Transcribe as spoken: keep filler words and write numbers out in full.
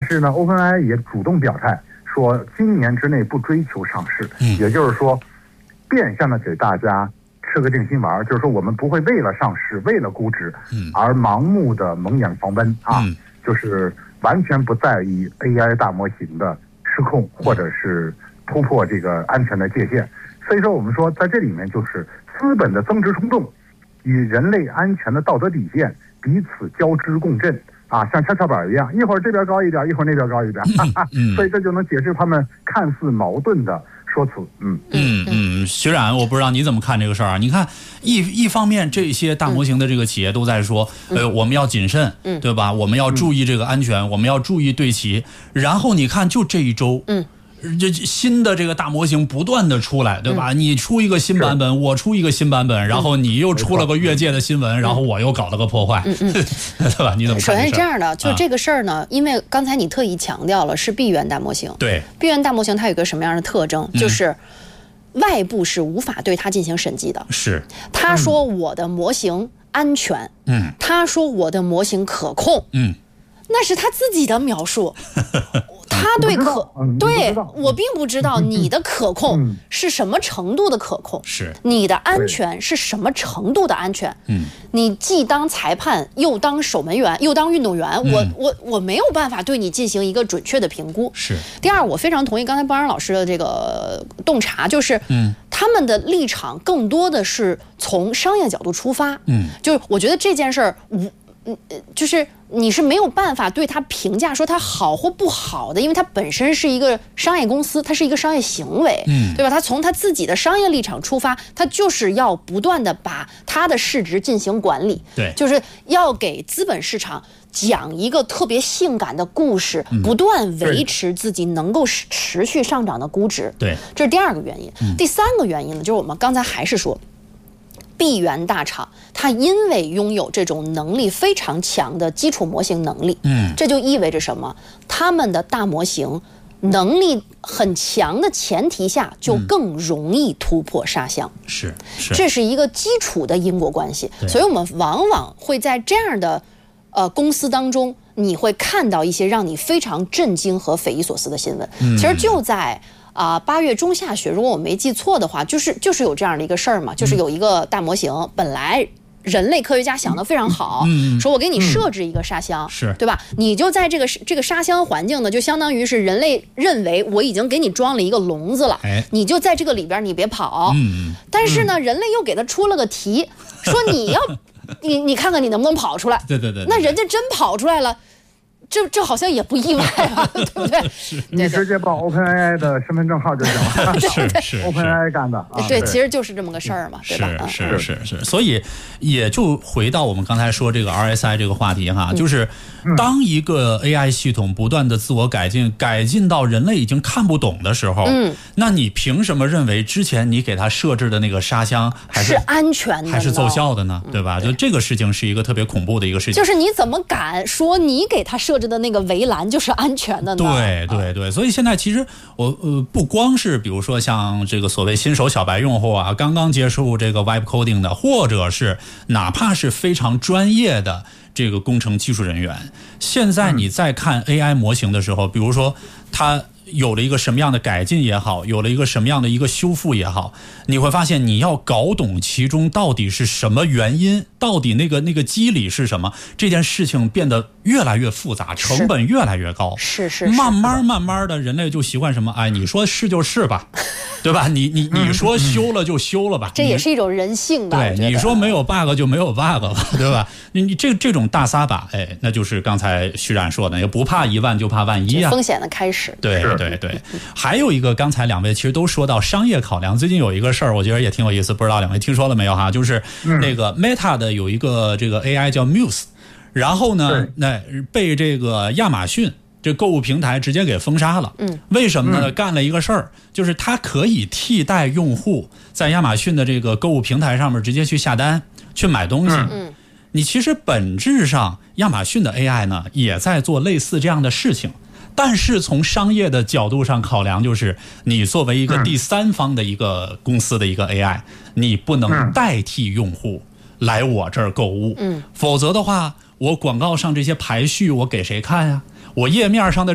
是呢 ，OpenAI 也主动表态说，今年之内不追求上市， 嗯， 也就是说，变相的给大家吃个定心丸，就是说我们不会为了上市、为了估值， 嗯， 而盲目的蒙眼狂奔啊， 嗯， 就是完全不在意 A I 大模型的失控或者是突破这个安全的界限。所以说，我们说在这里面就是资本的增值冲动与人类安全的道德底线彼此交织共振啊，像跷跷板一样，一会儿这边高一点，一会儿那边高一点，哈哈，所以这就能解释他们看似矛盾的说辞。嗯嗯嗯，徐冉，我不知道你怎么看这个事儿啊？你看，一一方面，这些大模型的这个企业都在说，嗯、呃，我们要谨慎，嗯，对吧？我们要注意这个安全，嗯、我们要注意对齐。然后你看，就这一周，嗯。这新的这个大模型不断的出来，对吧？嗯、你出一个新版本，我出一个新版本，然后你又出了个越界的新闻，嗯、然后我又搞了个破坏，嗯嗯、对吧？你怎么看？ 首先是这样的，就这个事儿呢，啊、因为刚才你特意强调了是闭源大模型， 对， 闭源大模型它有一个什么样的特征？嗯、就是外部是无法对它进行审计的。 是， 他说我的模型安全，嗯，他说我的模型可控，嗯。那是他自己的描述，他对可对我并不知道你的可控是什么程度的可控， 是你的安全是什么程度的安全。嗯，你既当裁判又当守门员又当运动员，我我我没有办法对你进行一个准确的评估。 是。 第二，我非常同意刚才包安老师的这个洞察，就是嗯，他们的立场更多的是从商业角度出发。嗯，就是我觉得这件事儿，无嗯就是你是没有办法对它评价说它好或不好的，因为它本身是一个商业公司，它是一个商业行为，嗯，对吧？它从它自己的商业立场出发，它就是要不断的把它的市值进行管理， 对， 就是要给资本市场讲一个特别性感的故事，嗯、不断维持自己能够持续上涨的估值， 对， 这是第二个原因。嗯、第三个原因呢，就是我们刚才还是说。闭源大厂，它因为拥有这种能力非常强的基础模型能力，嗯，这就意味着什么？他们的大模型能力很强的前提下，就更容易突破沙箱。 嗯、是是， 这是一个基础的因果关系。所以我们往往会在这样的呃公司当中，你会看到一些让你非常震惊和匪夷所思的新闻。嗯、其实就在。啊，八月中下旬，如果我没记错的话，就是就是有这样的一个事儿嘛，就是有一个大模型，嗯、本来人类科学家想得非常好，嗯、说我给你设置一个沙箱， 是、嗯、 对吧？你就在这个这个沙箱环境呢，就相当于是人类认为我已经给你装了一个笼子了，哎、你就在这个里边，你别跑。嗯、但是呢，嗯、人类又给他出了个题，说你要你你看看你能不能跑出来？ 对对 对, 对， 那人家真跑出来了。这这好像也不意外啊，对不对？ 你直接报 OpenAI 的身份证号就行了。 是是 OpenAI 干的。 啊、对，其实就是这么个事儿嘛，对吧？ 是是是是，所以也就回到我们刚才说这个 R S I 这个话题哈，嗯、就是当一个 A I 系统不断的自我改进，改进到人类已经看不懂的时候，嗯，那你凭什么认为之前你给它设置的那个沙箱还是是安全的， 还是奏效的呢？对吧？就这个事情是一个特别恐怖的一个事情。 就是你怎么敢说你给它设置的那个围栏就是安全的呢？ 对对对，所以现在其实我呃不光是比如说像这个所谓新手小白用户啊，刚刚接触这个 Vibe Coding 的，或者是哪怕是非常专业的这个工程技术人员，现在你在看 A I 模型的时候，比如说它有了一个什么样的改进也好，有了一个什么样的一个修复也好，你会发现你要搞懂其中到底是什么原因，到底那个那个机理是什么，这件事情变得越来越复杂，成本越来越高。 是是， 慢慢慢慢的人类就习惯什么？哎，你说是就是吧，对吧？你你你说修了就修了吧， 这也是一种人性吧？ 对，你说没有 bug 就没有 bug 了，对吧？你你这这种大撒把，哎，那就是刚才徐冉说的，也不怕一万就怕万一啊， 风险的开始。 对。对对，还有一个，刚才两位其实都说到商业考量。最近有一个事儿，我觉得也挺有意思，不知道两位听说了没有哈？就是那个 Meta 的有一个这个 A I 叫 Muse， 然后呢，那被这个亚马逊这购物平台直接给封杀了。嗯，为什么呢？干了一个事儿，就是它可以替代用户在亚马逊的这个购物平台上面直接去下单去买东西。嗯，你其实本质上亚马逊的 A I 呢也在做类似这样的事情。但是从商业的角度上考量，就是你作为一个第三方的一个公司的一个 A I， 你不能代替用户来我这儿购物，嗯，否则的话，我广告上这些排序我给谁看呀？我页面上的